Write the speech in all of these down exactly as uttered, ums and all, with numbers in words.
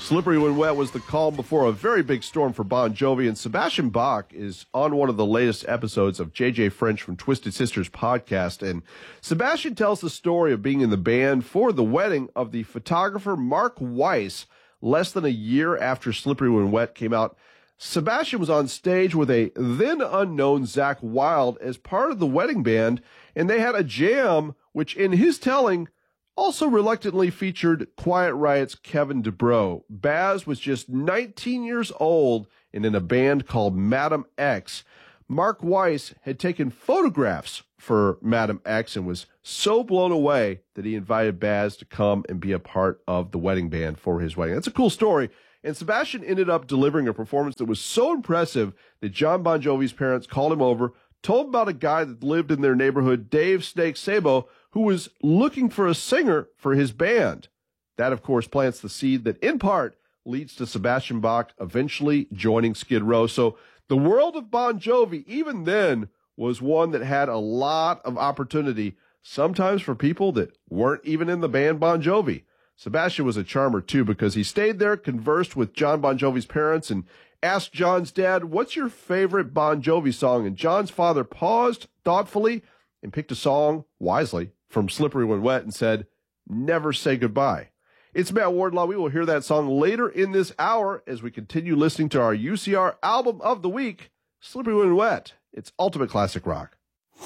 Slippery When Wet was the calm before a very big storm for Bon Jovi, and Sebastian Bach is on one of the latest episodes of J J French from Twisted Sisters podcast, and Sebastian tells the story of being in the band for the wedding of the photographer Mark Weiss less than a year after Slippery When Wet came out. Sebastian was on stage with a then-unknown Zakk Wylde as part of the wedding band, and they had a jam, which in his telling also reluctantly featured Quiet Riot's Kevin DuBrow. Baz was just nineteen years old and in a band called Madam X. Mark Weiss had taken photographs for Madam X and was so blown away that he invited Baz to come and be a part of the wedding band for his wedding. That's a cool story. And Sebastian ended up delivering a performance that was so impressive that John Bon Jovi's parents called him over, told him about a guy that lived in their neighborhood, Dave Snake Sabo, who was looking for a singer for his band. That, of course, plants the seed that, in part, leads to Sebastian Bach eventually joining Skid Row. So the world of Bon Jovi, even then, was one that had a lot of opportunity, sometimes for people that weren't even in the band Bon Jovi. Sebastian was a charmer, too, because he stayed there, conversed with John Bon Jovi's parents, and asked John's dad, "What's your favorite Bon Jovi song?" And John's father paused thoughtfully and picked a song, wisely, from Slippery When Wet and said, "Never Say Goodbye." It's Matt Wardlaw. We will hear that song later in this hour as we continue listening to our U C R album of the week, Slippery When Wet. It's ultimate classic rock.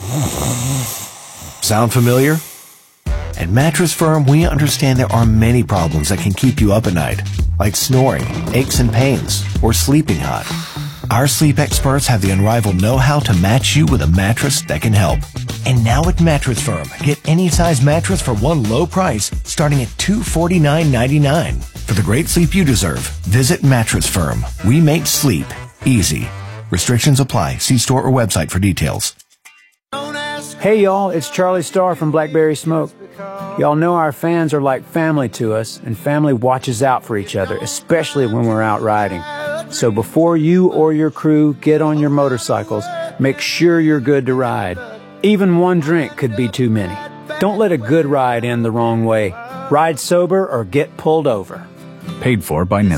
Sound familiar? At Mattress Firm, we understand there are many problems that can keep you up at night, like snoring, aches and pains, or sleeping hot. Our sleep experts have the unrivaled know-how to match you with a mattress that can help. And now at Mattress Firm, get any size mattress for one low price, starting at two hundred forty-nine ninety-nine. For the great sleep you deserve, visit Mattress Firm. We make sleep easy. Restrictions apply. See store or website for details. Hey y'all, it's Charlie Starr from Blackberry Smoke. Y'all know our fans are like family to us, and family watches out for each other, especially when we're out riding. So before you or your crew get on your motorcycles, make sure you're good to ride. Even one drink could be too many. Don't let a good ride end the wrong way. Ride sober or get pulled over. Paid for by Nestle.